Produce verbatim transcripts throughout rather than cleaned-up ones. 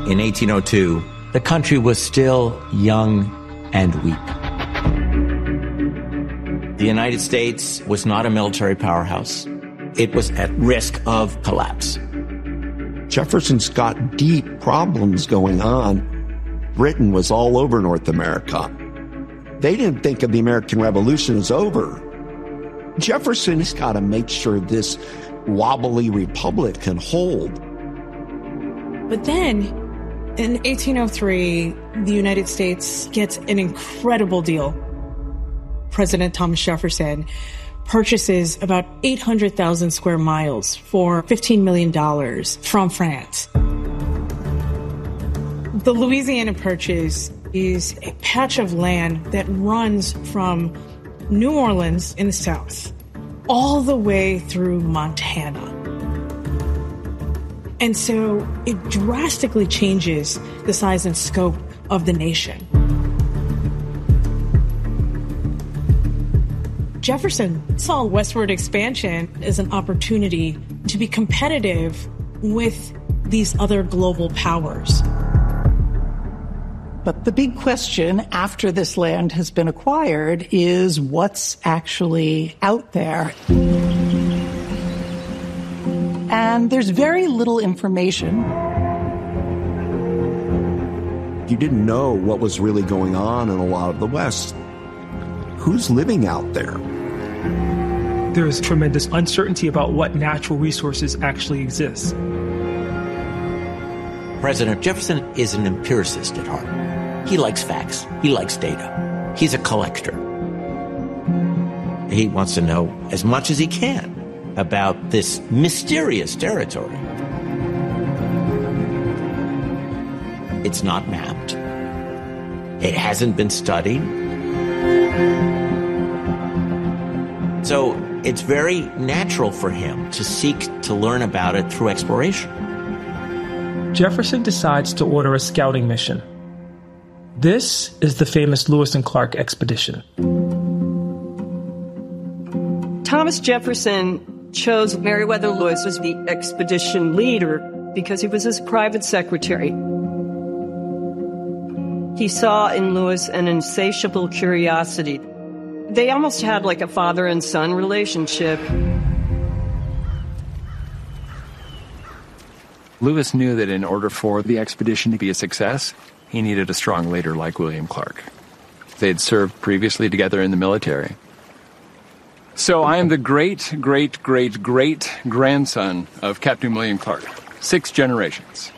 in eighteen oh two, the country was still young and weak. The United States was not a military powerhouse. It was at risk of collapse. Jefferson's got deep problems going on. Britain was all over North America. They didn't think of the American Revolution as over. Jefferson's got to make sure this wobbly republic can hold. But then, in eighteen oh three, the United States gets an incredible deal. President Thomas Jefferson purchases about eight hundred thousand square miles for fifteen million dollars from France. The Louisiana Purchase is a patch of land that runs from New Orleans in the south all the way through Montana. And so it drastically changes the size and scope of the nation. Jefferson saw westward expansion as an opportunity to be competitive with these other global powers. But the big question after this land has been acquired is what's actually out there. And there's very little information. You didn't know what was really going on in a lot of the West. Who's living out there? There's tremendous uncertainty about what natural resources actually exist. President Jefferson is an empiricist at heart. He likes facts. He likes data. He's a collector. He wants to know as much as he can about this mysterious territory. It's not mapped. It hasn't been studied. So it's very natural for him to seek to learn about it through exploration. Jefferson decides to order a scouting mission. This is the famous Lewis and Clark expedition. Thomas Jefferson chose Meriwether Lewis as the expedition leader because he was his private secretary. He saw in Lewis an insatiable curiosity. They almost had like a father and son relationship. Lewis knew that in order for the expedition to be a success, he needed a strong leader like William Clark. They had served previously together in the military. So I am the great, great, great, great grandson of Captain William Clark. Six generations.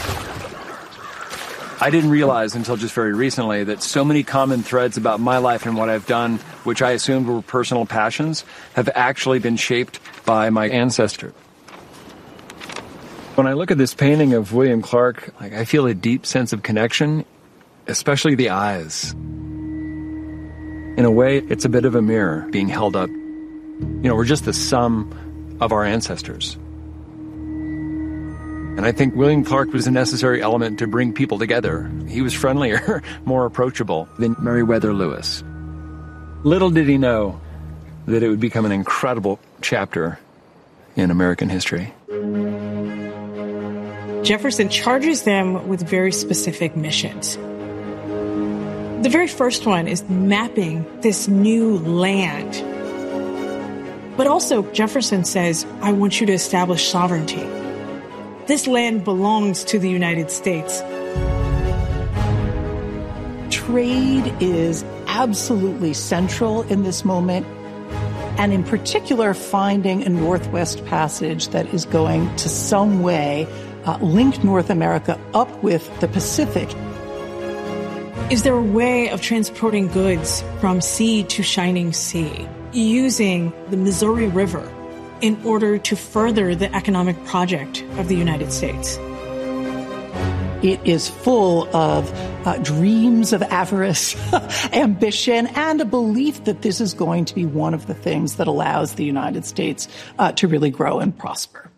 I didn't realize until just very recently that so many common threads about my life and what I've done, which I assumed were personal passions, have actually been shaped by my ancestor. When I look at this painting of William Clark, like, I feel a deep sense of connection, especially the eyes. In a way, it's a bit of a mirror being held up. You know, we're just the sum of our ancestors. And I think William Clark was a necessary element to bring people together. He was friendlier, more approachable than Meriwether Lewis. Little did he know that it would become an incredible chapter in American history. Jefferson charges them with very specific missions. The very first one is mapping this new land. But also, Jefferson says, I want you to establish sovereignty. This land belongs to the United States. Trade is absolutely central in this moment, and in particular, finding a Northwest Passage that is going to some way uh, link North America up with the Pacific. Is there a way of transporting goods from sea to shining sea using the Missouri River in order to further the economic project of the United States? It is full of uh, dreams of avarice, ambition, and a belief that this is going to be one of the things that allows the United States uh, to really grow and prosper.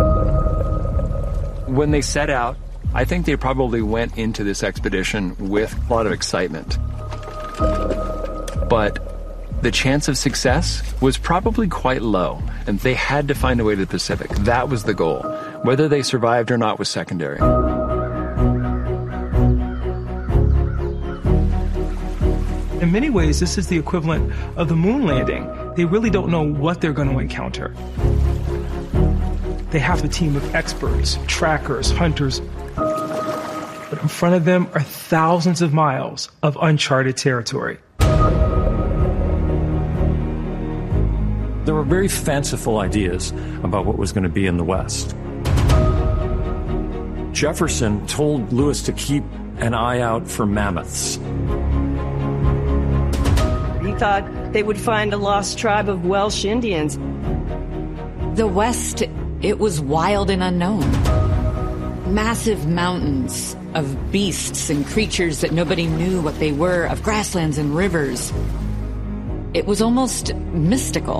When they set out, I think they probably went into this expedition with a lot of excitement. But the chance of success was probably quite low, and they had to find a way to the Pacific. That was the goal. Whether they survived or not was secondary. In many ways, this is the equivalent of the moon landing. They really don't know what they're going to encounter. They have a team of experts, trackers, hunters. But in front of them are thousands of miles of uncharted territory. There were very fanciful ideas about what was going to be in the West. Jefferson told Lewis to keep an eye out for mammoths. He thought they would find a lost tribe of Welsh Indians. The West, it was wild and unknown. Massive mountains of beasts and creatures that nobody knew what they were, of grasslands and rivers. It was almost mystical.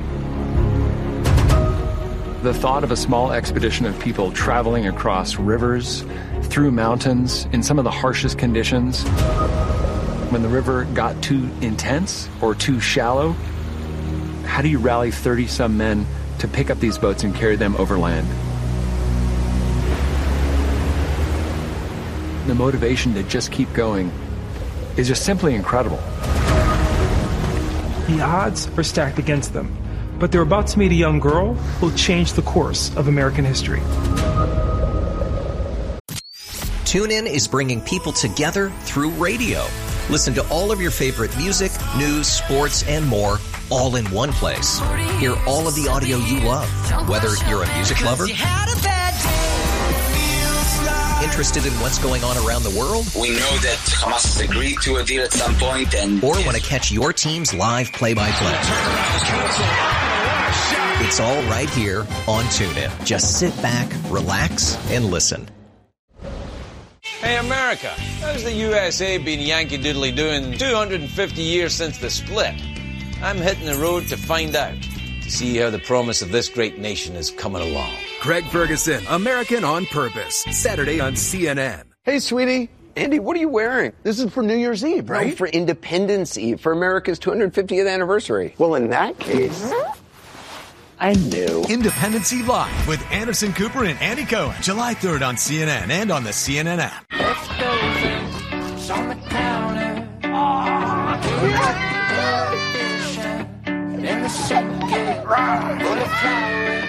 The thought of a small expedition of people traveling across rivers, through mountains, in some of the harshest conditions, when the river got too intense or too shallow, how do you rally thirty-some men to pick up these boats and carry them overland? The motivation to just keep going is just simply incredible. The odds are stacked against them, but they're about to meet a young girl who will change the course of American history. TuneIn is bringing people together through radio. Listen to all of your favorite music, news, sports, and more, all in one place. Hear all of the audio you love, whether you're a music lover, interested in what's going on around the world, we know that Hamas has agreed to a deal at some point, and or want to catch your team's live play-by-play. It's all right here on TuneIn. Just sit back, relax, and listen. Hey, America, how's the U S A been Yankee Doodly doing two hundred fifty years since the split? I'm hitting the road to find out, to see how the promise of this great nation is coming along. Craig Ferguson, American on Purpose, Saturday on C N N. Hey, sweetie. Andy, what are you wearing? This is for New Year's Eve, right? No, for Independence Eve, for America's two hundred fiftieth anniversary. Well, in that case, I knew. Independence Eve Live with Anderson Cooper and Andy Cohen, July third on C N N and on the C N N app. Let's go, things on the counter. Oh, yeah. In the second, full of flowers.